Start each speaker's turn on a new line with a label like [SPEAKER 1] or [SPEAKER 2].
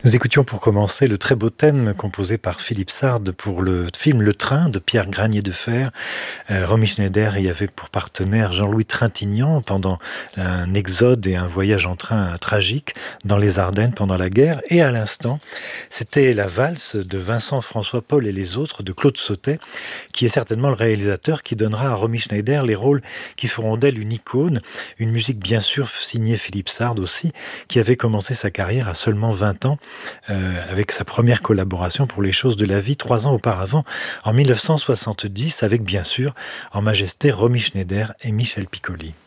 [SPEAKER 1] Nous écoutions pour commencer le très beau thème composé par Philippe Sard pour le film Le Train de Pierre Granier de Fer. Romy Schneider y avait pour partenaire Jean-Louis Trintignant pendant un exode et un voyage en train tragique dans les Ardennes pendant la guerre. Et à l'instant, c'était la valse de Vincent François Paul et les autres de Claude Sautet, qui est certainement le réalisateur qui donnera à Romy Schneider les rôles qui feront d'elle une icône. Une musique bien sûr signée Philippe Sard aussi, qui avait commencé sa carrière à seulement 20 ans. Avec sa première collaboration pour Les choses de la vie 3 ans auparavant, en 1970, avec bien sûr, en majesté, Romy Schneider et Michel Piccoli.